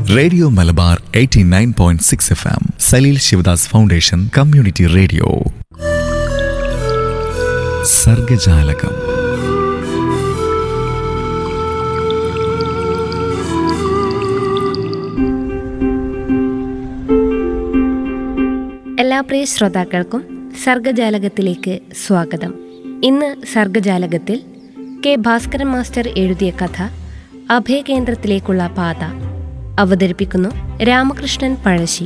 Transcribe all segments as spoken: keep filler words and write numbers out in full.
Radio Malabar eighty nine point six F M, Saleel Sivadas foundation community radio. സർഗജാലകം. എല്ലാ പ്രിയ ശ്രോതാക്കൾക്കും സർഗജാലകത്തിലേക്ക് സ്വാഗതം. ഇന്ന് സർഗജാലകത്തിൽ കെ ഭാസ്കരൻ മാസ്റ്റർ എഴുതിയ കഥ അഭയകേന്ദ്രത്തിലേക്കുള്ള പാത അവതരിപ്പിക്കുന്നു രാമകൃഷ്ണൻ പഴശ്ശി.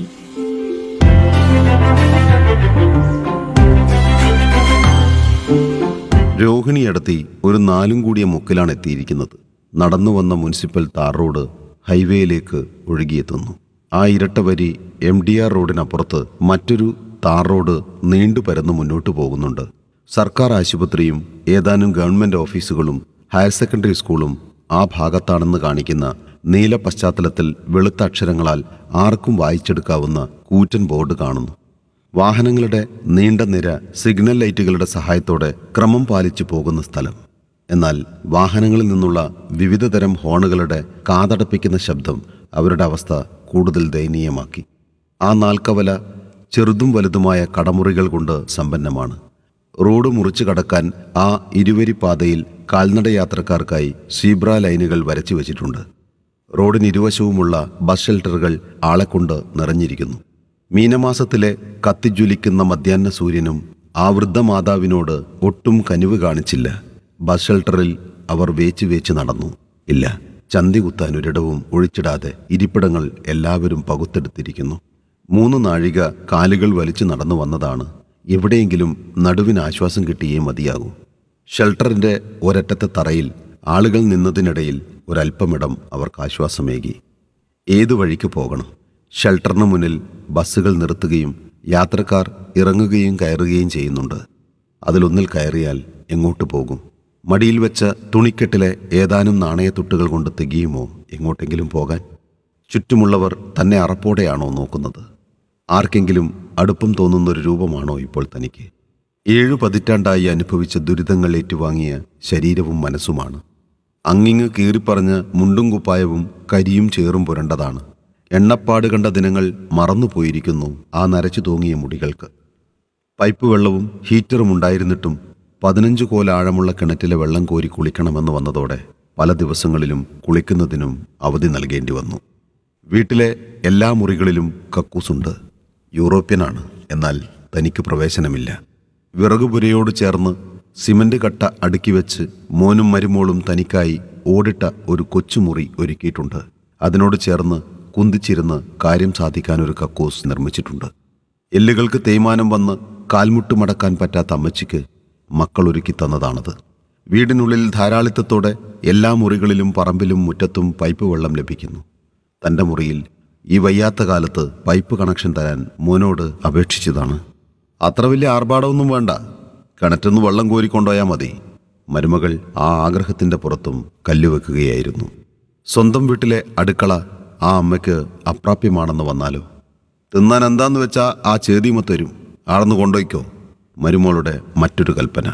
രോഹിണിയടത്തി ഒരു നാലും കൂടിയ മുക്കിലാണ് എത്തിയിരിക്കുന്നത്. നടന്നു വന്ന മുനിസിപ്പൽ താർ റോഡ് ഹൈവേയിലേക്ക് ഒഴുകിയെത്തുന്നു. ആ ഇരട്ട വരി എം ഡി ആർ റോഡിനപ്പുറത്ത് മറ്റൊരു താർ റോഡ് നീണ്ടു പരന്ന് മുന്നോട്ട് പോകുന്നുണ്ട്. സർക്കാർ ആശുപത്രിയും ഏതാനും ഗവൺമെൻറ് ഓഫീസുകളും ഹയർ സെക്കൻഡറി സ്കൂളും ആ ഭാഗത്താണെന്ന് കാണിക്കുന്ന നീല പശ്ചാത്തലത്തിൽ വെളുത്ത അക്ഷരങ്ങളാൽ ആർക്കും വായിച്ചെടുക്കാവുന്ന കൂറ്റൻ ബോർഡ് കാണുന്നു. വാഹനങ്ങളുടെ നീണ്ട നിര സിഗ്നൽ ലൈറ്റുകളുടെ സഹായത്തോടെ ക്രമം പാലിച്ചു പോകുന്ന സ്ഥലം. എന്നാൽ വാഹനങ്ങളിൽ നിന്നുള്ള വിവിധ തരം ഹോണുകളുടെ കാതടപ്പിക്കുന്ന ശബ്ദം അവരുടെ അവസ്ഥ കൂടുതൽ ദയനീയമാക്കി. ആ നാൽക്കവല ചെറുതും വലുതുമായ കടമുറികൾ കൊണ്ട് സമ്പന്നമാണ്. റോഡ് മുറിച്ചു കടക്കാൻ ആ ഇരുവരിപ്പാതയിൽ കാൽനട യാത്രക്കാർക്കായി സീബ്ര ലൈനുകൾ വരച്ചു വച്ചിട്ടുണ്ട്. റോഡിനിരുവശവുമുള്ള ബസ് ഷെൽട്ടറുകൾ ആളെക്കൊണ്ട് നിറഞ്ഞിരിക്കുന്നു. മീനമാസത്തിലെ കത്തിജ്വലിക്കുന്ന മധ്യാഹ്ന സൂര്യനും ആ വൃദ്ധമാതാവിനോട് ഒട്ടും കനിവ് കാണിച്ചില്ല. ബസ് ഷെൽട്ടറിൽ അവർ വേച്ച് വേച്ച് നടന്നു. ഇല്ല, ചന്തി കുത്താൻ ഒരിടവും ഒഴിച്ചിടാതെ ഇരിപ്പിടങ്ങൾ എല്ലാവരും പകുത്തെടുത്തിരിക്കുന്നു. മൂന്ന് നാഴിക കാലുകൾ വലിച്ചു നടന്നു വന്നതാണ്. എവിടെയെങ്കിലും നടുവിന് ആശ്വാസം കിട്ടിയേ മതിയാകൂ. ഷെൽട്ടറിൻ്റെ ഒരറ്റത്തെ തറയിൽ ആളുകൾ നിന്നതിനിടയിൽ ഒരൽപ്പമിടം അവർക്ക് ആശ്വാസമേകി. ഏതു വഴിക്ക് പോകണം? ഷെൽട്ടറിന് മുന്നിൽ ബസ്സുകൾ നിർത്തുകയും യാത്രക്കാർ ഇറങ്ങുകയും കയറുകയും ചെയ്യുന്നുണ്ട്. അതിലൊന്നിൽ കയറിയാൽ എങ്ങോട്ട് പോകും? മടിയിൽ വെച്ച തുണിക്കെട്ടിലെ ഏതാനും നാണയത്തുട്ടുകൾ കൊണ്ട് തികയുമോ എങ്ങോട്ടെങ്കിലും പോകാൻ? ചുറ്റുമുള്ളവർ തന്നെ അറപ്പോടെയാണോ നോക്കുന്നത്? ആർക്കെങ്കിലും അടുപ്പം തോന്നുന്നൊരു രൂപമാണോ ഇപ്പോൾ തനിക്ക്? ഏഴു പതിറ്റാണ്ടായി അനുഭവിച്ച ദുരിതങ്ങൾ ഏറ്റുവാങ്ങിയ ശരീരവും മനസ്സുമാണ്. അങ്ങിങ്ങ് കീറിപ്പറഞ്ഞ് മുണ്ടും കുപ്പായവും കരിയും ചേറും പുരണ്ടതാണ്. എണ്ണപ്പാട് കണ്ട ദിനങ്ങൾ മറന്നുപോയിരിക്കുന്നു ആ നരച്ചു തൂങ്ങിയ മുടികൾക്ക്. പൈപ്പ് വെള്ളവും ഹീറ്ററും ഉണ്ടായിരുന്നിട്ടും പതിനഞ്ച് കോലാഴമുള്ള കിണറ്റിലെ വെള്ളം കോരി കുളിക്കണമെന്ന് വന്നതോടെ പല ദിവസങ്ങളിലും കുളിക്കുന്നതിനും അവധി നൽകേണ്ടി വന്നു. വീട്ടിലെ എല്ലാ മുറികളിലും കക്കൂസുണ്ട്. യൂറോപ്യനാണ്, എന്നാൽ തനിക്ക് പ്രവേശനമില്ല. വിറകുപുരയോട് ചേർന്ന് സിമന്റ് കട്ട അടുക്കി വെച്ച് മോനും മരുമോളും തനിക്കായി ഓടിട്ട ഒരു കൊച്ചുമുറി ഒരുക്കിയിട്ടുണ്ട്. അതിനോട് ചേർന്ന് കുന്തിച്ചിരുന്ന് കാര്യം സാധിക്കാനൊരു കക്കൂസ് നിർമ്മിച്ചിട്ടുണ്ട്. എല്ലുകൾക്ക് തേയ്മാനം വന്ന് കാൽമുട്ട് മടക്കാൻ പറ്റാത്ത അമ്മച്ചിക്ക് മക്കൾ ഒരുക്കി തന്നതാണത്. വീടിനുള്ളിൽ ധാരാളിത്തത്തോടെ എല്ലാ മുറികളിലും പറമ്പിലും മുറ്റത്തും പൈപ്പ് വെള്ളം ലഭിക്കുന്നു. തൻ്റെ മുറിയിൽ ഈ വയ്യാത്ത കാലത്ത് പൈപ്പ് കണക്ഷൻ തരാൻ മോനോട് അപേക്ഷിച്ചതാണ്. അത്ര വലിയ ആർഭാടമൊന്നും വേണ്ട, കിണറ്റിന്ന് വെള്ളം കോരിക്കൊണ്ടുപോയാൽ മതി. മരുമകൾ ആ ആഗ്രഹത്തിൻ്റെ പുറത്തും കല്ലുവെക്കുകയായിരുന്നു. സ്വന്തം വീട്ടിലെ അടുക്കള ആ അമ്മയ്ക്ക് അപ്രാപ്യമാണെന്ന് വന്നാലോ? തിന്നാൻ എന്താന്ന് വെച്ചാൽ ആ ചേതിമ തരും, ആളന്ന് കൊണ്ടുപോയിക്കോ. മരുമകളുടെ മറ്റൊരു കൽപ്പന.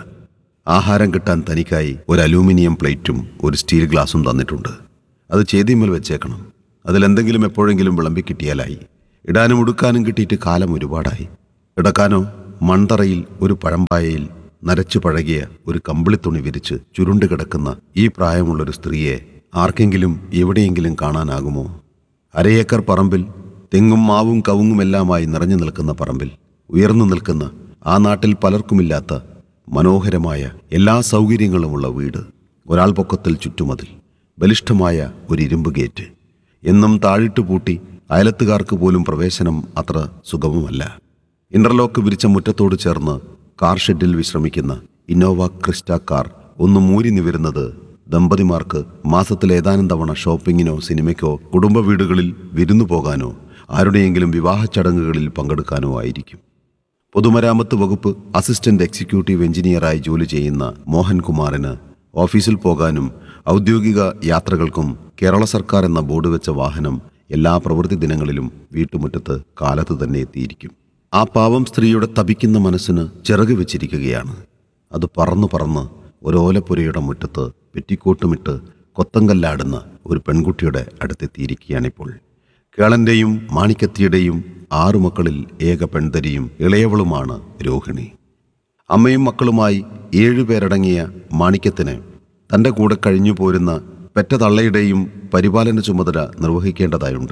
ആഹാരം കിട്ടാൻ തനിക്കായി ഒരു അലൂമിനിയം പ്ലേറ്റും ഒരു സ്റ്റീൽ ഗ്ലാസും തന്നിട്ടുണ്ട്. അത് ചേതിമേൽ വെച്ചേക്കണം. അതിലെന്തെങ്കിലും എപ്പോഴെങ്കിലും വിളമ്പി കിട്ടിയാലായി. ഇടാനും ഉടുക്കാനും കിട്ടിയിട്ട് കാലം ഒരുപാടായി. ഇടക്കാനോ മൺതറയിൽ ഒരു പഴമ്പായയിൽ നരച്ചു പഴകിയ ഒരു കമ്പിളിത്തുണി വിരിച്ച് ചുരുണ്ട് കിടക്കുന്ന ഈ പ്രായമുള്ളൊരു സ്ത്രീയെ ആർക്കെങ്കിലും എവിടെയെങ്കിലും കാണാനാകുമോ? അരയേക്കർ പറമ്പിൽ തെങ്ങും മാവും കവുങ്ങുമെല്ലാമായി നിറഞ്ഞു നിൽക്കുന്ന പറമ്പിൽ ഉയർന്നു നിൽക്കുന്ന ആ നാട്ടിൽ പലർക്കുമില്ലാത്ത മനോഹരമായ എല്ലാ സൗകര്യങ്ങളുമുള്ള വീട്. ഒരാൾ പൊക്കത്തിൽ ചുറ്റുമതിൽ, ബലിഷ്ഠമായ ഒരു ഇരുമ്പ് ഗേറ്റ്. എന്നും താഴിട്ട് പൂട്ടി അയലത്തുകാർക്ക് പോലും പ്രവേശനം അത്ര സുഗമമല്ല. ഇന്റർലോക്ക് വിരിച്ച മുറ്റത്തോട് ചേർന്ന് കാർ ഷെഡിൽ വിശ്രമിക്കുന്ന ഇന്നോവ ക്രിസ്റ്റ കാർ ഒന്ന് മൂരി നിവരുന്നത് ദമ്പതിമാർക്ക് മാസത്തിൽ ഏതാനും തവണ ഷോപ്പിങ്ങിനോ സിനിമയ്ക്കോ കുടുംബ വീടുകളിൽ വിരുന്നു പോകാനോ ആരുടെയെങ്കിലും വിവാഹ ചടങ്ങുകളിൽ പങ്കെടുക്കാനോ ആയിരിക്കും. പൊതുമരാമത്ത് വകുപ്പ് അസിസ്റ്റന്റ് എക്സിക്യൂട്ടീവ് എഞ്ചിനീയറായി ജോലി ചെയ്യുന്ന മോഹൻകുമാറിന് ഓഫീസിൽ പോകാനും ഔദ്യോഗിക യാത്രകൾക്കും കേരള സർക്കാർ എന്ന ബോർഡ് വെച്ച വാഹനം എല്ലാ പ്രവൃത്തി ദിനങ്ങളിലും വീട്ടുമുറ്റത്ത് കാലത്ത് തന്നെ എത്തിയിരിക്കും. ആ പാവം സ്ത്രീയുടെ തപിക്കുന്ന മനസ്സിന് ചിറക് വെച്ചിരിക്കുകയാണ്. അത് പറന്നു പറന്ന് ഒരോലപ്പുരയുടെ മുറ്റത്ത് പെറ്റിക്കോട്ടുമിട്ട് കൊത്തങ്കല്ലാടുന്ന ഒരു പെൺകുട്ടിയുടെ അടുത്തെത്തിയിരിക്കുകയാണിപ്പോൾ. കേളന്റെയും മാണിക്കത്തിയുടെയും ആറു മക്കളിൽ ഏക പെൺതരിയും ഇളയവളുമാണ് രോഹിണി. അമ്മയും മക്കളുമായി ഏഴുപേരടങ്ങിയ മാണിക്യത്തിന് തൻ്റെ കൂടെ കഴിഞ്ഞു പോരുന്ന പെറ്റ തള്ളയുടെയും പരിപാലന ചുമതല നിർവഹിക്കേണ്ടതായുണ്ട്.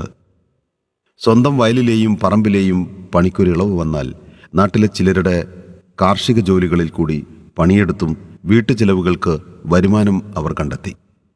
സ്വന്തം വയലിലെയും പറമ്പിലെയും പണിക്കൊരിളവ് വന്നാൽ നാട്ടിലെ ചിലരുടെ കാർഷിക ജോലികളിൽ കൂടി പണിയെടുത്തും വീട്ടുചെലവുകൾക്ക് വരുമാനം അവർ കണ്ടെത്തി.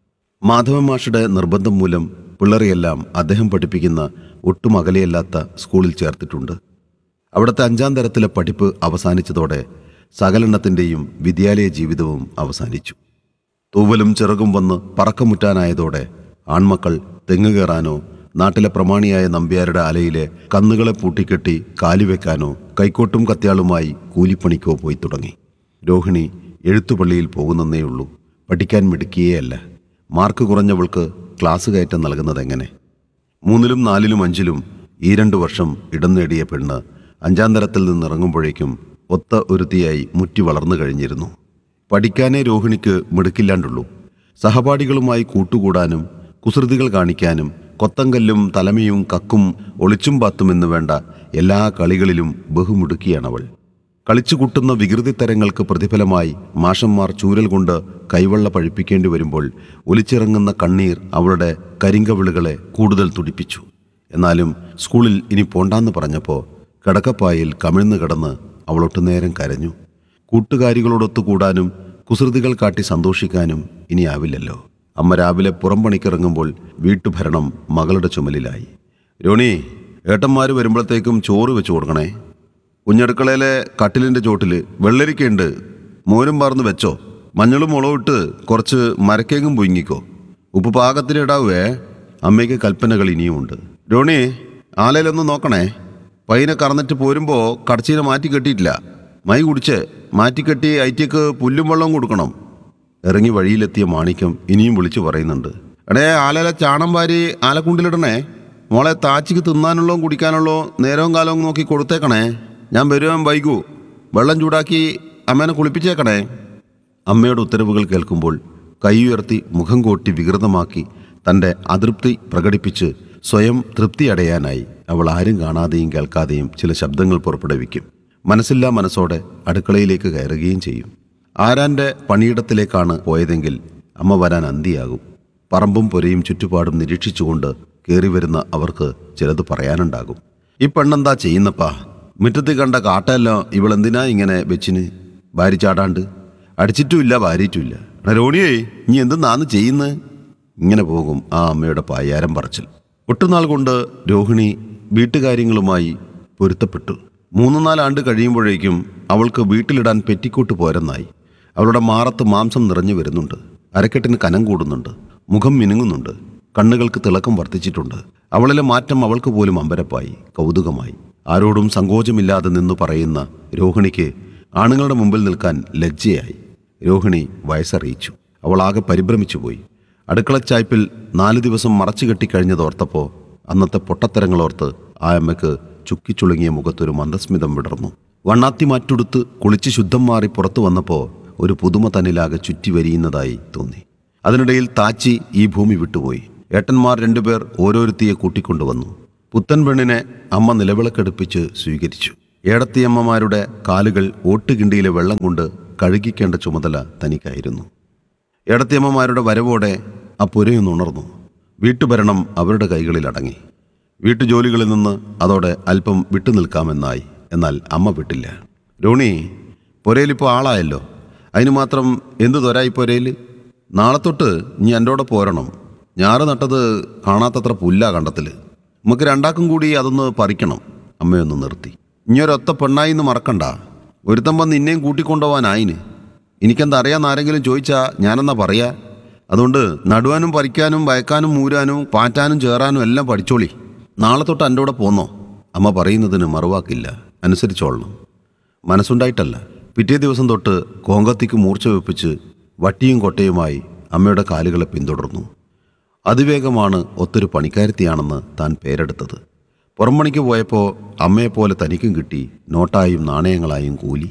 മാധവൻ മാഷുടെ നിർബന്ധം മൂലം പിള്ളേരെയെല്ലാം അദ്ദേഹം പഠിപ്പിക്കുന്ന ഒട്ടും അകലെയല്ലാത്ത സ്കൂളിൽ ചേർത്തിട്ടുണ്ട്. അവിടുത്തെ അഞ്ചാം തരത്തിലെ പഠിപ്പ് അവസാനിച്ചതോടെ സകലെണ്ണത്തിൻ്റെയും വിദ്യാലയ ജീവിതവും അവസാനിച്ചു. തൂവലും ചിറകും വന്ന് പറക്കമുറ്റാനായതോടെ ആൺമക്കൾ തെങ്ങ് കയറാനോ നാട്ടിലെ പ്രമാണിയായ നമ്പ്യാരുടെ ആലയിലെ കന്നുകളെ പൂട്ടിക്കെട്ടി കാലിവെക്കാനോ കൈക്കോട്ടും കത്യാളുമായി കൂലിപ്പണിക്കോ പോയി തുടങ്ങി. രോഹിണി എഴുത്തുപള്ളിയിൽ പോകുന്നേയുള്ളൂ. പഠിക്കാൻ മിടുക്കിയേയല്ല. മാർക്ക് കുറഞ്ഞവൾക്ക് ക്ലാസ് കയറ്റം നൽകുന്നതെങ്ങനെ? മൂന്നിലും നാലിലും അഞ്ചിലും ഈ രണ്ടു വർഷം ഇടം നേടിയ പെണ്ണ് അഞ്ചാം തരത്തിൽ നിന്നിറങ്ങുമ്പോഴേക്കും ഒത്ത ഒരുത്തിയായി മുറ്റി വളർന്നു കഴിഞ്ഞിരുന്നു. പഠിക്കാനേ രോഹിണിക്ക് മിടുക്കില്ലാണ്ടുള്ളൂ. സഹപാഠികളുമായി കൂട്ടുകൂടാനും കുസൃതികൾ കാണിക്കാനും കൊത്തങ്കല്ലും തലമയും കക്കും ഒളിച്ചും പാത്തുമെന്ന് വേണ്ട എല്ലാ കളികളിലും ബഹുമിടുക്കിയാണവൾ. കളിച്ചു കൂട്ടുന്ന വികൃതിത്തരങ്ങൾക്ക് പ്രതിഫലമായി മാഷന്മാർ ചൂരൽ കൊണ്ട് കൈവെള്ള പഴിപ്പിക്കേണ്ടി വരുമ്പോൾ ഒലിച്ചിറങ്ങുന്ന കണ്ണീർ അവളുടെ കരിങ്കവിളുകളെ കൂടുതൽ തുടിപ്പിച്ചു. എന്നാലും സ്കൂളിൽ ഇനി പോണ്ടാന്ന് പറഞ്ഞപ്പോൾ കിടക്കപ്പായിൽ കമിഴ്ന്നു കിടന്ന് അവളൊട്ടുനേരം കരഞ്ഞു. കൂട്ടുകാരികളോടൊത്തു കൂടാനും കുസൃതികൾ കാട്ടി സന്തോഷിക്കാനും ഇനി ആവില്ലല്ലോ. അമ്മ രാവിലെ പുറം പണിക്കിറങ്ങുമ്പോൾ വീട്ടുഭരണം മകളുടെ ചുമലിലായി. രോണി, ഏട്ടന്മാർ വരുമ്പോഴത്തേക്കും ചോറ് വെച്ചു കൊടുക്കണേ. കുഞ്ഞടുക്കളയിലെ കട്ടിലിൻ്റെ ചോട്ടിൽ വെള്ളരിക്കയുണ്ട്, മോരും പാർന്ന് വെച്ചോ. മഞ്ഞളും മുളകും ഇട്ട് കുറച്ച് മരക്കേങ്ങും പൊങ്ങിക്കോ. ഉപ്പ് പാകത്തിലിടാവേ. അമ്മയ്ക്ക് കൽപ്പനകൾ ഇനിയുമുണ്ട്. രോണി, ആലയിലൊന്ന് നോക്കണേ. പൈനെ കറന്നിട്ട് പോരുമ്പോൾ കടച്ചീനെ മാറ്റി കെട്ടിയിട്ടില്ല. മൈ കുടിച്ച് മാറ്റിക്കെട്ടി ഐറ്റിക്ക് പുല്ലും വെള്ളവും കൊടുക്കണം. ഇറങ്ങി വഴിയിലെത്തിയ മാണിക്യം ഇനിയും വിളിച്ചു പറയുന്നുണ്ട്. എടേ, ആലയിലെ ചാണം വാരി ആലക്കുണ്ടിലിടണേ. മോളെ താച്ചിക്ക് തിന്നാനുള്ളോ കുടിക്കാനുള്ളോ നേരവും കാലവും നോക്കി കൊടുത്തേക്കണേ. ഞാൻ വരുവാൻ വൈകൂ. വെള്ളം ചൂടാക്കി അമ്മേനെ കുളിപ്പിച്ചേക്കണേ. അമ്മയുടെ ഉത്തരവുകൾ കേൾക്കുമ്പോൾ കൈയുയർത്തി മുഖം കോട്ടി വികൃതമാക്കി തൻ്റെ അതൃപ്തി പ്രകടിപ്പിച്ച് സ്വയം തൃപ്തി അടയാനായി അവൾ ആരും കാണാതെയും കേൾക്കാതെയും ചില ശബ്ദങ്ങൾ പുറപ്പെടുവിക്കും. മനസ്സില്ലാ മനസ്സോടെ അടുക്കളയിലേക്ക് കയറുകയും ചെയ്യും. ആരാൻ്റെ പണിയിടത്തിലേക്കാണ് പോയതെങ്കിൽ അമ്മ വരാൻ അന്തിയാകും. പറമ്പും പുരയും ചുറ്റുപാടും നിരീക്ഷിച്ചുകൊണ്ട് കയറി വരുന്ന അവർക്ക് ചിലത് പറയാനുണ്ടാകും. ഈ പെണ്ണെന്താ ചെയ്യുന്നപ്പാ? മുറ്റത്ത് കണ്ട കാട്ടെല്ലാം ഇവളെന്തിനാ ഇങ്ങനെ വെച്ചിന് ഭാര്യ ചാടാണ്ട്? അടിച്ചിട്ടുമില്ല, ഭാര്യയിട്ടുമില്ല. രോണിയേ, ഇനി എന്തെന്നാന്ന് ചെയ്യുന്നത്? ഇങ്ങനെ പോകും ആ അമ്മയുടെ പായാരം പറച്ചിൽ. ഒട്ടുനാൾ കൊണ്ട് രോഹിണി വീട്ടുകാര്യങ്ങളുമായി പൊരുത്തപ്പെട്ടു. മൂന്ന് നാലാണ്ട് കഴിയുമ്പോഴേക്കും അവൾക്ക് വീട്ടിലിടാൻ പെറ്റിക്കോട്ട് പോരെന്നായി. അവളുടെ മാറത്ത് മാംസം നിറഞ്ഞു വരുന്നുണ്ട്. അരക്കെട്ടിന് കനം കൂടുന്നുണ്ട്. മുഖം മിനുങ്ങുന്നുണ്ട്. കണ്ണുകൾക്ക് തിളക്കം വർദ്ധിച്ചിട്ടുണ്ട്. അവളിലെ മാറ്റം അവൾക്ക് പോലും അമ്പരപ്പായി, കൗതുകമായി. ആരോടും സങ്കോചമില്ലാതെ നിന്നു പറയുന്ന രോഹിണിക്ക് ആണുങ്ങളുടെ മുമ്പിൽ നിൽക്കാൻ ലജ്ജയായി. രോഹിണി വയസ്സറിയിച്ചു. അവൾ ആകെ പരിഭ്രമിച്ചു പോയി. അടുക്കളച്ചായ്പിൽ നാല് ദിവസം മറച്ചു കെട്ടിക്കഴിഞ്ഞതോർത്തപ്പോൾ അന്നത്തെ പൊട്ടത്തരങ്ങളോർത്ത് ആ അമ്മയ്ക്ക് ചുക്കിച്ചുളുങ്ങിയ മുഖത്തൊരു മന്ദസ്മിതം വിടർന്നു. വണ്ണാത്തി മാറ്റുടുത്ത് കുളിച്ച് ശുദ്ധം മാറി പുറത്തു വന്നപ്പോൾ ഒരു പുതുമ തന്നിലാകെ ചുറ്റി വരിയുന്നതായി തോന്നി. അതിനിടയിൽ താച്ചി ഈ ഭൂമി വിട്ടുപോയി. ഏട്ടന്മാർ രണ്ടുപേർ ഓരോരുത്തിയെ കൂട്ടിക്കൊണ്ടുവന്നു. പുത്തൻ പെണ്ണിനെ അമ്മ നിലവിളക്കെടുപ്പിച്ച് സ്വീകരിച്ചു. ഏടത്തിയമ്മമാരുടെ കാലുകൾ ഓട്ടുകിണ്ടിയിലെ വെള്ളം കൊണ്ട് കഴുകിക്കേണ്ട ചുമതല തനിക്കായിരുന്നു. ഏടത്തിയമ്മമാരുടെ വരവോടെ ആ പുരയൊന്നുണർന്നു. വീട്ടുഭരണം അവരുടെ കൈകളിൽ അടങ്ങി. വീട്ടുജോലികളിൽ നിന്ന് അതോടെ അല്പം വിട്ടുനിൽക്കാമെന്നായി. എന്നാൽ അമ്മ വിട്ടില്ല. രോണി, പുരയിലിപ്പോൾ ആളായല്ലോ. അതിന് മാത്രം എന്തു തൊരായി പുരയിൽ? നാളെ തൊട്ട് ഇനി എൻ്റെ പോരണം. ഞാറ് നട്ടത് കാണാത്തത്ര പുല്ലാ കണ്ടത്തിൽ. നമുക്ക് രണ്ടാക്കും കൂടി അതൊന്ന് പറിക്കണം. അമ്മയൊന്ന് നിർത്തി. ഇനിയൊരൊത്ത പെണ്ണായിന്ന് മറക്കണ്ട. ഒരുത്തം വന്ന് ഇന്നേയും കൂട്ടിക്കൊണ്ടുപോകാനായിന്. എനിക്കെന്താ അറിയാമെന്ന് ആരെങ്കിലും ചോദിച്ചാൽ ഞാനെന്നാ പറയാ. അതുകൊണ്ട് നടുവാനും പറിക്കാനും വയക്കാനും മൂരാനും പാറ്റാനും ചേറാനും എല്ലാം പഠിച്ചോളി. നാളെ തൊട്ട് എൻ്റെ കൂടെ പോന്നോ. അമ്മ പറയുന്നതിന് മറുവാക്കില്ല. അനുസരിച്ചോളണം. മനസ്സുണ്ടായിട്ടല്ല. പിറ്റേ ദിവസം തൊട്ട് കോങ്കത്തിക്ക് മൂർച്ച വെപ്പിച്ച് വട്ടിയും കൊട്ടയുമായി അമ്മയുടെ കാലുകളെ പിന്തുടർന്നു. അതിവേഗമാണ് ഒത്തൊരു പണിക്കാരത്തിയാണെന്ന് താൻ പേരെടുത്തത്. പുറംപണിക്ക് പോയപ്പോൾ അമ്മയെപ്പോലെ തനിക്കും കിട്ടി നോട്ടായും നാണയങ്ങളായും കൂലി.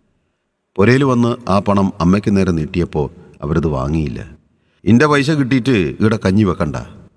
പുരയിൽ വന്ന് ആ പണം അമ്മയ്ക്ക് നേരെ നീട്ടിയപ്പോൾ അവരത് വാങ്ങിയില്ല. ഇൻ്റെ പൈസ കിട്ടിയിട്ട് ഇവിടെ കഞ്ഞി വെക്കണ്ട.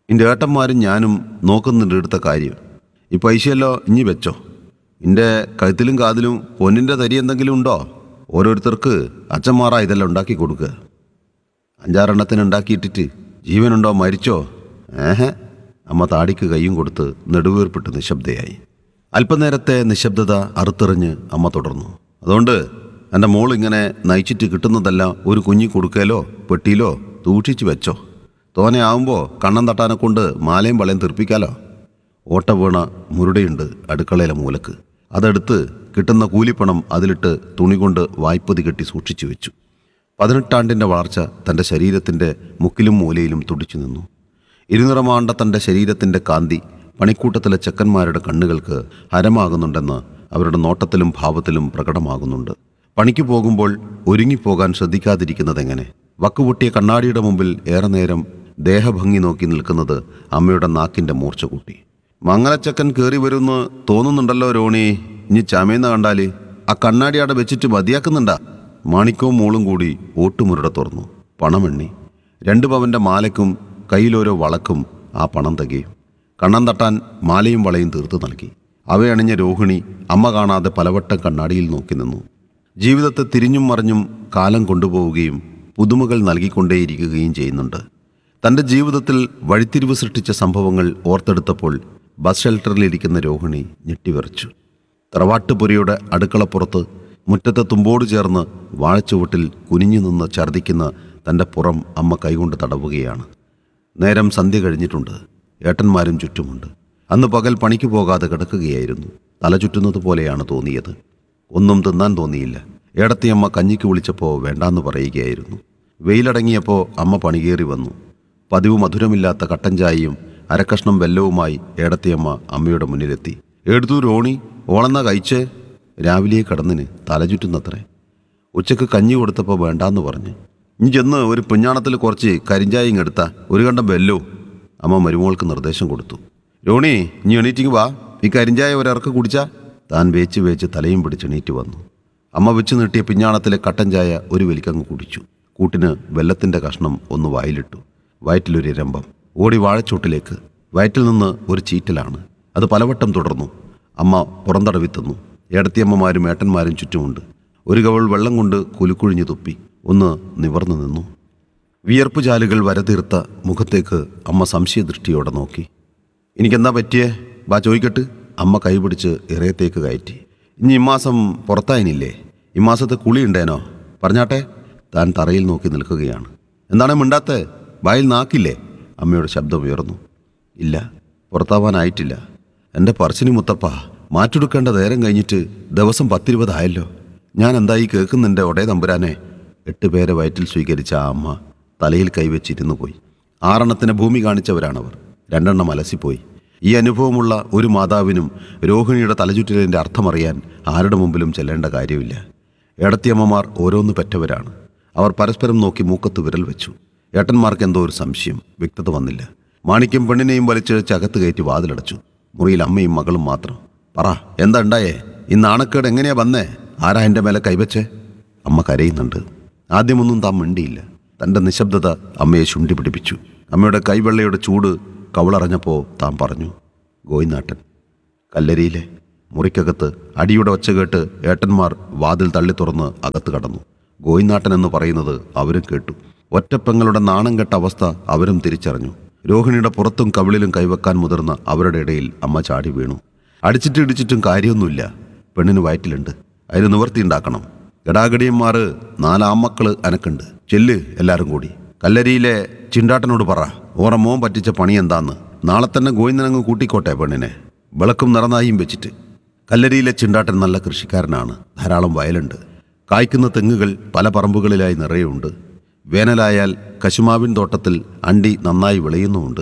എൻ്റെ ഏട്ടന്മാരും ഞാനും നോക്കുന്നുണ്ട് എടുത്ത കാര്യം. ഈ പൈസയല്ലോ ഇനി വെച്ചോ. എൻ്റെ കഴുത്തിലും കാതിലും പൊന്നിൻ്റെ തരി എന്തെങ്കിലും ഉണ്ടോ? ഓരോരുത്തർക്ക് അച്ഛന്മാറാ ഇതെല്ലാം ഉണ്ടാക്കി കൊടുക്കുക. അഞ്ചാറെണ്ണത്തിന് ഉണ്ടാക്കിയിട്ടിട്ട് ജീവനുണ്ടോ മരിച്ചോ? ഏഹ്. അമ്മ താടിക്ക് കൈയും കൊടുത്ത് നെടുവീർപ്പിട്ട് നിശബ്ദയായി. അല്പനേരത്തെ നിശബ്ദത അറുത്തെറിഞ്ഞ് അമ്മ തുടർന്നു. അതുകൊണ്ട് എൻ്റെ മോൾ ഇങ്ങനെ നയിച്ചിട്ട് കിട്ടുന്നതെല്ലാം ഒരു കുഞ്ഞി കൊടുക്കലോ പെട്ടിയിലോ സൂക്ഷിച്ച് വെച്ചോ. തോനെ ആവുമ്പോൾ കണ്ണം തട്ടാനെ കൊണ്ട് മാലയും വളയും തീർപ്പിക്കാലോ. ഓട്ട വീണ മുരുടയുണ്ട് അടുക്കളയിലെ മൂലക്ക്. അതെടുത്ത് കിട്ടുന്ന കൂലിപ്പണം അതിലിട്ട് തുണി കൊണ്ട് വായ്പതി കെട്ടി സൂക്ഷിച്ചു വെച്ചു. പതിനെട്ടാണ്ടിൻ്റെ വളർച്ച തൻ്റെ ശരീരത്തിൻ്റെ മുക്കിലും മൂലയിലും തുടിച്ചു നിന്നു. ഇരുനിറമാണ്ട തൻ്റെ ശരീരത്തിൻ്റെ കാന്തി പണിക്കൂട്ടത്തിലെ ചെക്കന്മാരുടെ കണ്ണുകൾക്ക് ഹരമാകുന്നുണ്ടെന്ന് അവരുടെ നോട്ടത്തിലും ഭാവത്തിലും പ്രകടമാകുന്നുണ്ട്. പണിക്ക് പോകുമ്പോൾ ഒരുങ്ങിപ്പോകാൻ ശ്രദ്ധിക്കാതിരിക്കുന്നതെങ്ങനെ? വക്കുപൊട്ടിയ കണ്ണാടിയുടെ മുമ്പിൽ ഏറെ നേരം ദേഹഭംഗി നോക്കി നിൽക്കുന്നത് അമ്മയുടെ നാക്കിൻ്റെ മൂർച്ച കൂട്ടി. മംഗലച്ചക്കൻ കയറി വരുമെന്ന് തോന്നുന്നുണ്ടല്ലോ രോണി. ഇനി ചമയെന്ന് കണ്ടാൽ ആ കണ്ണാടി അവിടെ വെച്ചിട്ട് മതിയാക്കുന്നുണ്ടാ? മാണിക്കവും മോളും കൂടി ഓട്ടുമുരുടെ തുറന്നു. പണമെണ്ണി. രണ്ട് പവൻ്റെ മാലയ്ക്കും കയ്യിലോരോ വളക്കും ആ പണം തികയും. കണ്ണം തട്ടാൻ മാലയും വളയും തീർത്തു നൽകി. അവയണിഞ്ഞ രോഹിണി അമ്മ കാണാതെ പലവട്ടം കണ്ണാടിയിൽ നോക്കി നിന്നു. ജീവിതത്തെ തിരിഞ്ഞും മറിഞ്ഞും കാലം കൊണ്ടുപോവുകയും പുതുമകൾ നൽകിക്കൊണ്ടേയിരിക്കുകയും ചെയ്യുന്നുണ്ട്. തൻ്റെ ജീവിതത്തിൽ വഴിത്തിരിവ് സൃഷ്ടിച്ച സംഭവങ്ങൾ ഓർത്തെടുത്തപ്പോൾ ബസ് ഷെൽട്ടറിലിരിക്കുന്ന രോഹിണി ഞെട്ടിവിറച്ചു. തറവാട്ടുപുരയുടെ അടുക്കളപ്പുറത്ത് മുറ്റത്തെ തുമ്പോട് ചേർന്ന് വാഴച്ചുവട്ടിൽ കുനിഞ്ഞു നിന്ന് ഛർദ്ദിക്കുന്ന തൻ്റെ പുറം അമ്മ കൈകൊണ്ട് തടവുകയാണ്. നേരം സന്ധ്യ കഴിഞ്ഞിട്ടുണ്ട്. ഏട്ടന്മാരും ചുറ്റുമുണ്ട്. അന്ന് പകൽ പണിക്ക് പോകാതെ കിടക്കുകയായിരുന്നു. തല ചുറ്റുന്നത് പോലെയാണ് തോന്നിയത്. ഒന്നും തിന്നാൻ തോന്നിയില്ല. ഏടത്തിയമ്മ കഞ്ഞിക്ക് വിളിച്ചപ്പോൾ വേണ്ടാന്ന് പറയുകയായിരുന്നു. വെയിലടങ്ങിയപ്പോൾ അമ്മ പണികേറി വന്നു. പതിവ് മധുരമില്ലാത്ത കട്ടൻ ചായയും അരക്കഷ്ണം വെല്ലവുമായി ഏടത്തിയമ്മ അമ്മയുടെ മുന്നിലെത്തി. എടുത്തു രോണി, ഓളെന്നാ കഴിച്ചേ? രാവിലെ കടന്നിന് തല ചുറ്റുന്നത്രേ. ഉച്ചക്ക് കഞ്ഞി കൊടുത്തപ്പോൾ വേണ്ടാന്ന് പറഞ്ഞ്. ഇനി ചെന്ന് ഒരു പുഞ്ഞാണത്തിൽ കുറച്ച് കരിഞ്ചായയും എടുത്ത ഒരു കണ്ടം വെല്ലോ. അമ്മ മരുമോൾക്ക് നിർദ്ദേശം കൊടുത്തു. രോണി, ഇനി എണീറ്റിങ് വാ. ഈ കരിഞ്ചായ ഒരിറക്ക് കുടിച്ചാ? താൻ വേച്ച് വേച്ച് തലയും പിടിച്ച് എണീറ്റ് വന്നു. അമ്മ വെച്ച് നീട്ടിയ പിഞ്ഞാണത്തിലെ കട്ടൻ ചായ ഒരു വലിക്കങ്ങ് കുടിച്ചു. കൂട്ടിന് വെല്ലത്തിൻ്റെ കഷ്ണം ഒന്ന് വായിലിട്ടു. വയറ്റിലൊരു രംഭം. ഓടി വാഴച്ചോട്ടിലേക്ക്. വയറ്റിൽ നിന്ന് ഒരു ചീറ്റലാണ്. അത് പലവട്ടം തുടർന്നു. അമ്മ പുറന്തടവി തന്നു. ഏടത്തിയമ്മമാരും ഏട്ടന്മാരും ചുറ്റുമുണ്ട്. ഒരു കവൾ വെള്ളം കൊണ്ട് കുലുക്കുഴിഞ്ഞു തുപ്പി. ഒന്ന് നിവർന്നു നിന്നു. വിയർപ്പ് ചാലുകൾ വരതീർത്ത മുഖത്തേക്ക് അമ്മ സംശയദൃഷ്ടിയോടെ നോക്കി. എനിക്കെന്താ പറ്റിയേ? ബാ ചോദിക്കട്ട്. അമ്മ കൈപിടിച്ച് ഇറയത്തേക്ക് കയറ്റി. ഇനി ഇമ്മാസം പുറത്തായിനില്ലേ? ഇമ്മാസത്തെ കുളി ഉണ്ടേനോ? പറഞ്ഞാട്ടെ. താൻ തറയിൽ നോക്കി നിൽക്കുകയാണ്. എന്താണ് മിണ്ടാത്തെ? വായിൽ നാക്കില്ലേ? അമ്മയുടെ ശബ്ദം ഉയർന്നു. ഇല്ല, പുറത്താവാനായിട്ടില്ല. എൻ്റെ പറശ്ശിനി മുത്തപ്പ, മാറ്റെടുക്കേണ്ട നേരം കഴിഞ്ഞിട്ട് ദിവസം പത്തിരുപതായല്ലോ. ഞാൻ എന്തായി കേൾക്കുന്നുണ്ട് ഒടേ തമ്പുരാനെ? എട്ട് പേരെ വയറ്റിൽ സ്വീകരിച്ച ആ അമ്മ തലയിൽ കൈവച്ചിരുന്നു പോയി. ആറെണ്ണത്തിന് ഭൂമി കാണിച്ചവരാണവർ. രണ്ടെണ്ണം അലസിപ്പോയി. ഈ അനുഭവമുള്ള ഒരു മാതാവിനും രോഹിണിയുടെ തലചുറ്റലിൻ്റെ അർത്ഥമറിയാൻ ആരുടെ മുമ്പിലും ചെല്ലേണ്ട കാര്യമില്ല. ഏടത്തിയമ്മമാർ ഓരോന്ന് പെറ്റവരാണ്. അവർ പരസ്പരം നോക്കി മൂക്കത്ത് വിരൽ വെച്ചു. ഏട്ടന്മാർക്ക് എന്തോ ഒരു സംശയം. വ്യക്തത വന്നില്ല. മാണിക്യം പെണ്ണിനെയും വലിച്ചിഴച്ച് അകത്ത് കയറ്റി വാതിലടച്ചു. മുറിയിൽ അമ്മയും മകളും മാത്രം. പറ, എന്താ ഉണ്ടായേ? ഈ നാണക്കേട് എങ്ങനെയാ വന്നേ? ആരാ എൻ്റെ മേലെ കൈവച്ചേ? അമ്മ കരയുന്നുണ്ട്. ആദ്യമൊന്നും താൻ മിണ്ടിയില്ല. തൻ്റെ നിശബ്ദത അമ്മയെ ശുണ്ടി പിടിപ്പിച്ചു. അമ്മയുടെ കൈവെള്ളയുടെ ചൂട് കവളറിഞ്ഞപ്പോൾ താൻ പറഞ്ഞു, ഗോയിനാട്ടൻ. കല്ലരിയിലെ മുറിക്കകത്ത് അടിയുടെ ഒച്ച കേട്ട് ഏട്ടന്മാർ വാതിൽ തള്ളി തുറന്ന് അകത്ത് കടന്നു. ഗോയിനാട്ടൻ എന്ന് പറയുന്നത് അവരും കേട്ടു. ഒറ്റപ്പെങ്ങളുടെ നാണം കെട്ട അവസ്ഥ അവരും തിരിച്ചറിഞ്ഞു. രോഹിണിയുടെ പുറത്തും കവിളിലും കൈവെക്കാൻ മുതിർന്ന അവരുടെ ഇടയിൽ അമ്മ ചാടി വീണു. അടിച്ചിട്ട് ഇടിച്ചിട്ടും കാര്യമൊന്നുമില്ല. പെണ്ണിന് വയറ്റിലുണ്ട്. അതിന് നിവർത്തിയുണ്ടാക്കണം. ഗടാഗടിയന്മാർ നാലാമക്കള് അനക്കുണ്ട്. ചെല്ല് എല്ലാവരും കൂടി. കല്ലരിയിലെ ചിണ്ടാട്ടനോട് പറ, ഓറ മോൻ പറ്റിച്ച പണി എന്താന്ന്. നാളെ തന്നെ ഗോവിന്ദനങ്ങ് കൂട്ടിക്കോട്ടെ പെണ്ണിനെ, വിളക്കും നിറനായും വെച്ചിട്ട്. കല്ലരിയിലെ ചിണ്ടാട്ടൻ നല്ല കൃഷിക്കാരനാണ്. ധാരാളം വയലുണ്ട്. കായ്ക്കുന്ന തെങ്ങുകൾ പല പറമ്പുകളിലായി നിറയുണ്ട്. വേനലായാൽ കശുമാവിൻ തോട്ടത്തിൽ അണ്ടി നന്നായി വിളയുന്നുമുണ്ട്.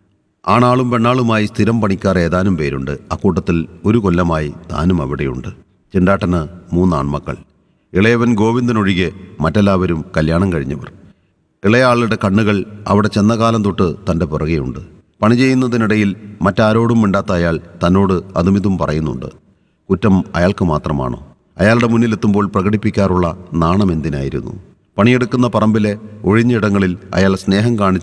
ആണാളും പെണ്ണാളുമായി സ്ഥിരം പണിക്കാർ ഏതാനും പേരുണ്ട്. അക്കൂട്ടത്തിൽ ഒരു കൊല്ലമായി താനും അവിടെയുണ്ട്. ചിണ്ടാട്ടന് മൂന്നാൺമക്കൾ. ഇളയവൻ ഗോവിന്ദനൊഴികെ മറ്റെല്ലാവരും കല്യാണം കഴിഞ്ഞവർ. ഇളയാളുടെ കണ്ണുകൾ അവിടെ ചെന്ന കാലം തൊട്ട് തൻ്റെ പുറകെയുണ്ട്. പണി ചെയ്യുന്നതിനിടയിൽ മറ്റാരോടും മിണ്ടാത്ത അയാൾ തന്നോട് അതുമിതും പറയുന്നുണ്ട്. കുറ്റം അയാൾക്ക് മാത്രമാണോ? അയാളുടെ മുന്നിലെത്തുമ്പോൾ പ്രകടിപ്പിക്കാറുള്ള നാണം എന്തിനായിരുന്നു? പണിയെടുക്കുന്ന പറമ്പിലെ ഒഴിഞ്ഞിടങ്ങളിൽ അയാൾ സ്നേഹം കാണിച്ച്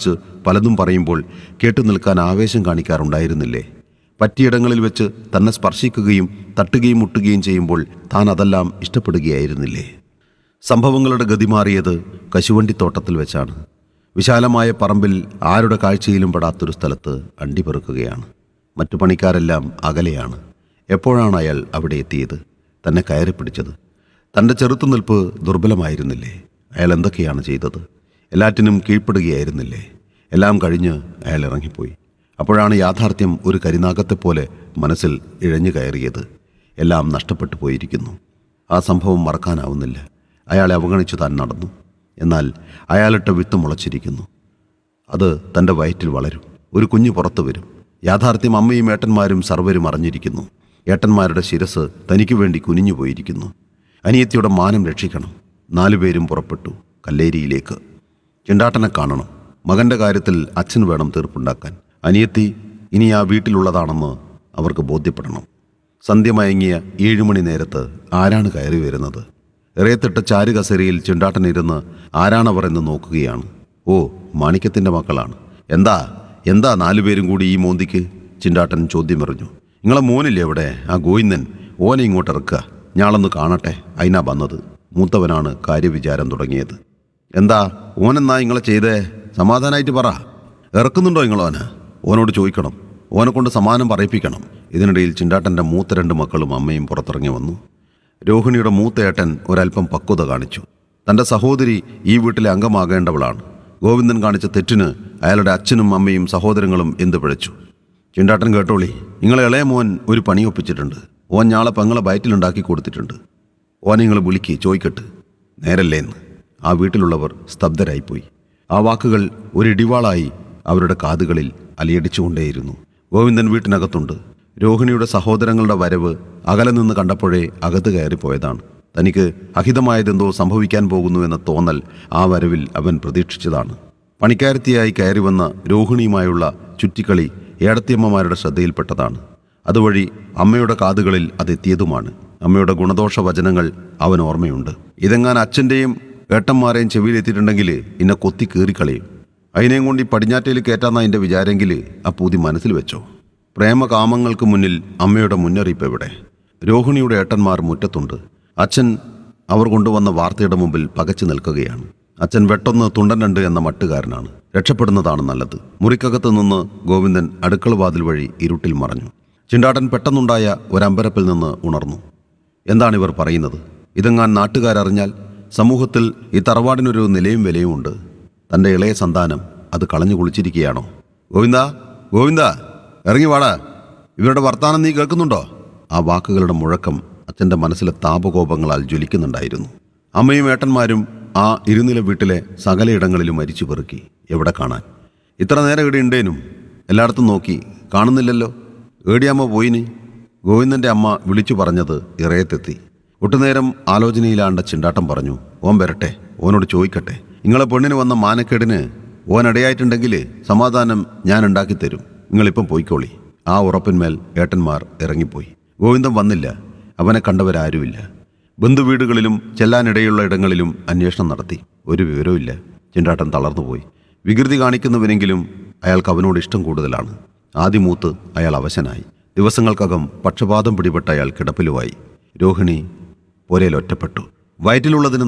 പലതും പറയുമ്പോൾ കേട്ടു നിൽക്കാൻ ആവേശം കാണിക്കാറുണ്ടായിരുന്നില്ലേ? പറ്റിയിടങ്ങളിൽ വെച്ച് തന്നെ സ്പർശിക്കുകയും തട്ടുകയും മുട്ടുകയും ചെയ്യുമ്പോൾ താൻ അതെല്ലാം ഇഷ്ടപ്പെടുകയായിരുന്നില്ലേ? സംഭവങ്ങളുടെ ഗതി മാറിയത് കശുവണ്ടിത്തോട്ടത്തിൽ വെച്ചാണ്. വിശാലമായ പറമ്പിൽ ആരുടെ കാഴ്ചയിലും പെടാത്തൊരു സ്ഥലത്ത് അണ്ടി പെറുക്കുകയാണ്. മറ്റു പണിക്കാരെല്ലാം അകലെയാണ്. എപ്പോഴാണ് അയാൾ അവിടെ എത്തിയത്? തന്നെ കയറി പിടിച്ചത്? തൻ്റെ ചെറുത്തുനിൽപ്പ് ദുർബലമായിരുന്നില്ലേ? അയാൾ എന്തൊക്കെയാണ് ചെയ്തത്? എല്ലാറ്റിനും കീഴ്പ്പെടുകയായിരുന്നില്ലേ? എല്ലാം കഴിഞ്ഞ് അയാൾ ഇറങ്ങിപ്പോയി. അപ്പോഴാണ് യാഥാർത്ഥ്യം ഒരു കരിനാഗത്തെപ്പോലെ മനസ്സിൽ ഇഴഞ്ഞു കയറിയത്. എല്ലാം നഷ്ടപ്പെട്ടു പോയിരിക്കുന്നു. ആ സംഭവം മറക്കാനാവുന്നില്ല. അയാളെ അവഗണിച്ചു താൻ നടന്നു. എന്നാൽ അയാളിട്ട വിത്ത് മുളച്ചിരിക്കുന്നു. അത് തൻ്റെ വയറ്റിൽ വളരും. ഒരു കുഞ്ഞ് പുറത്തു വരും. യാഥാർത്ഥ്യം അമ്മയും ഏട്ടന്മാരും സർവരും അറിഞ്ഞിരിക്കുന്നു. ഏട്ടന്മാരുടെ ശിരസ് തനിക്ക് വേണ്ടി കുനിഞ്ഞു പോയിരിക്കുന്നു. അനിയത്തിയുടെ മാനം രക്ഷിക്കണം. നാലുപേരും പുറപ്പെട്ടു കല്ലേരിയിലേക്ക്. ചിണ്ടാട്ടനെ കാണണം. മകൻ്റെ കാര്യത്തിൽ അച്ഛൻ വേണം തീർപ്പുണ്ടാക്കാൻ. അനിയത്തി ഇനി ആ വീട്ടിലുള്ളതാണെന്ന് അവർക്ക് ബോധ്യപ്പെടണം. സന്ധ്യ മയങ്ങിയ ഏഴുമണി നേരത്ത് ആരാണ് കയറി വരുന്നത്? എറിയത്തിട്ട ചാരുകസേരയിൽ ചിണ്ടാട്ടൻ ഇരുന്ന് ആരാണവർ എന്ന് നോക്കുകയാണ്. ഓ, മാണിക്യത്തിൻ്റെ മക്കളാണ്. എന്താ എന്താ നാലുപേരും കൂടി ഈ മോന്തിക്ക്? ചിണ്ടാട്ടൻ ചോദ്യമെറിഞ്ഞു. നിങ്ങളെ മോനില്ലേ അവിടെ, ആ ഗോയിന്ദൻ? ഓനെ ഇങ്ങോട്ട് ഇറക്കുക, ഞാളൊന്ന് കാണട്ടെ. അതിനാ വന്നത്. മൂത്തവനാണ് കാര്യവിചാരം തുടങ്ങിയത്. എന്താ ഓനെന്നാ നിങ്ങളെ ചെയ്തേ? സമാധാനമായിട്ട് പറ. ഇറക്കുന്നുണ്ടോ നിങ്ങളോന്? ഓനോട് ചോദിക്കണം. ഓനെ കൊണ്ട് സമാധാനം പറയിപ്പിക്കണം. ഇതിനിടയിൽ ചിണ്ടാട്ടൻ്റെ മൂത്ത രണ്ട് മക്കളും അമ്മയും പുറത്തിറങ്ങി വന്നു. രോഹിണിയുടെ മൂത്ത ഏട്ടൻ ഒരൽപ്പം പക്വത കാണിച്ചു. തൻ്റെ സഹോദരി ഈ വീട്ടിലെ അംഗമാകേണ്ടവളാണ്. ഗോവിന്ദൻ കാണിച്ച തെറ്റിന് അയാളുടെ അച്ഛനും അമ്മയും സഹോദരങ്ങളും എന്ത് പിഴച്ചു? ചിണ്ടാട്ടൻ കേട്ടോളി, നിങ്ങളെ ഇളയ മോൻ ഒരു പണി ഒപ്പിച്ചിട്ടുണ്ട്. ഓൻ ഞാളെ പെങ്ങളെ ബയറ്റിലുണ്ടാക്കി കൊടുത്തിട്ടുണ്ട്. ഓനെ നിങ്ങൾ വിളിക്ക്, ചോദിക്കട്ട്. നേരല്ലേന്ന്. ആ വീട്ടിലുള്ളവർ സ്തബ്ധരായിപ്പോയി. ആ വാക്കുകൾ ഒരിടിവാളായി അവരുടെ കാതുകളിൽ അലയടിച്ചുകൊണ്ടേയിരുന്നു. ഗോവിന്ദൻ വീട്ടിനകത്തുണ്ട്. രോഹിണിയുടെ സഹോദരങ്ങളുടെ വരവ് അകലെ നിന്ന് കണ്ടപ്പോഴേ അകത്ത് കയറിപ്പോയതാണ്. തനിക്ക് അഹിതമായതെന്തോ സംഭവിക്കാൻ പോകുന്നു എന്ന തോന്നൽ ആ വരവിൽ അവൻ പ്രതീക്ഷിച്ചതാണ്. പണിക്കാരത്തിയായി കയറി വന്ന രോഹിണിയുമായുള്ള ചുറ്റിക്കളി ഏടത്തിയമ്മമാരുടെ ശ്രദ്ധയിൽപ്പെട്ടതാണ്. അതുവഴി അമ്മയുടെ കാതുകളിൽ അതെത്തിയതുമാണ്. അമ്മയുടെ ഗുണദോഷ വചനങ്ങൾ അവൻ ഓർമ്മയുണ്ട്. ഇതെങ്ങാൻ അച്ഛൻ്റെയും ഏട്ടന്മാരെയും ചെവിയിലെത്തിയിട്ടുണ്ടെങ്കിൽ ഇന്നെ കൊത്തി കീറിക്കളയും. അതിനെയും കൊണ്ട് ഈ പടിഞ്ഞാറ്റയിൽ കയറ്റാന്ന അതിൻ്റെ വിചാരെങ്കിൽ ആ പൂതി മനസ്സിൽ വെച്ചോ. പ്രേമകാമങ്ങൾക്ക് മുന്നിൽ അമ്മയുടെ മുന്നറിയിപ്പ് എവിടെ? രോഹിണിയുടെ ഏട്ടന്മാർ മുറ്റത്തുണ്ട്. അച്ഛൻ അവർ കൊണ്ടുവന്ന വാർത്തയുടെ മുമ്പിൽ പകച്ചു നിൽക്കുകയാണ്. അച്ഛൻ വെട്ടൊന്ന് തുണ്ടനുണ്ട് എന്ന മട്ടുകാരനാണ്. രക്ഷപ്പെടുന്നതാണ് നല്ലത്. മുറിക്കകത്ത് നിന്ന് ഗോവിന്ദൻ അടുക്കള വാതിൽ വഴി ഇരുട്ടിൽ മറഞ്ഞു. ചിണ്ടാട്ടൻ പെട്ടെന്നുണ്ടായ ഒരമ്പരപ്പിൽ നിന്ന് ഉണർന്നു. എന്താണിവർ പറയുന്നത്? ഇതെങ്ങാൻ നാട്ടുകാരറിഞ്ഞാൽ? സമൂഹത്തിൽ ഈ തറവാടിനൊരു നിലയും വിലയും ഉണ്ട്. തൻ്റെ ഇളയ സന്താനം അത് കളഞ്ഞു കുളിച്ചിരിക്കുകയാണോ? ഗോവിന്ദ, ഗോവിന്ദ, ഇറങ്ങി വാടാ. ഇവരുടെ വർത്താനം നീ കേൾക്കുന്നുണ്ടോ? ആ വാക്കുകളുടെ മുഴക്കം അച്ഛൻ്റെ മനസ്സിലെ താപകോപങ്ങളാൽ ജ്വലിക്കുന്നുണ്ടായിരുന്നു. അമ്മയും ഏട്ടന്മാരും ആ ഇരുനില വീട്ടിലെ സകലയിടങ്ങളിലും മരിച്ചു പെറുക്കി. എവിടെ കാണാൻ? ഇത്ര നേരം ഇവിടെ ഉണ്ടേനും എല്ലായിടത്തും നോക്കി, കാണുന്നില്ലല്ലോ. ഏടിയമ്മ പോയിന്? ഗോവിന്ദൻ്റെ അമ്മ വിളിച്ചു പറഞ്ഞത് ഇറയത്തെത്തി. ഒട്ടുനേരം ആലോചനയിലാണ്ട ചിണ്ടാട്ടം പറഞ്ഞു, ഓൻ വരട്ടെ, ഓനോട് ചോദിക്കട്ടെ. നിങ്ങളെ പെണ്ണിന് വന്ന മാനക്കേടിന് ഓൻ ഇടയായിട്ടുണ്ടെങ്കിൽ സമാധാനം ഞാൻ ഉണ്ടാക്കിത്തരും. നിങ്ങളിപ്പം പോയിക്കോളി. ആ ഉറപ്പിന്മേൽ ഏട്ടന്മാർ ഇറങ്ങിപ്പോയി. ഗോവിന്ദൻ വന്നില്ല. അവനെ കണ്ടവരാരുമില്ല. ബന്ധുവീടുകളിലും ചെല്ലാനിടയുള്ള ഇടങ്ങളിലും അന്വേഷണം നടത്തി. ഒരു വിവരവുമില്ല. ചിണ്ടാട്ടൻ തളർന്നുപോയി. വികൃതി കാണിക്കുന്നവനെങ്കിലും അയാൾക്ക് അവനോട് ഇഷ്ടം കൂടുതലാണ്. ആദ്യമൂത്ത് അയാൾ അവശനായി. ദിവസങ്ങൾക്കകം പക്ഷപാതം പിടിപെട്ട അയാൾ കിടപ്പിലുമായി. രോഹിണി പുരയിൽ ഒറ്റപ്പെട്ടു. വയറ്റിലുള്ളതിന്